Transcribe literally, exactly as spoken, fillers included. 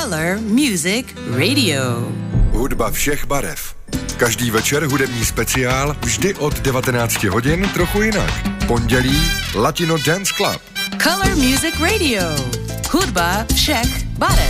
Color Music Radio. Hudba všech barev. Každý večer hudební speciál, vždy od devatenácti hodin trochu jinak. Pondělí Latino Dance Club. Color Music Radio. Hudba všech barev.